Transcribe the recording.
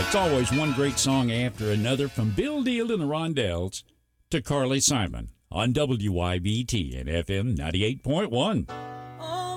It's always one great song after another, from Bill Deal and the Rondells to Carly Simon on WYBT and FM 98.1.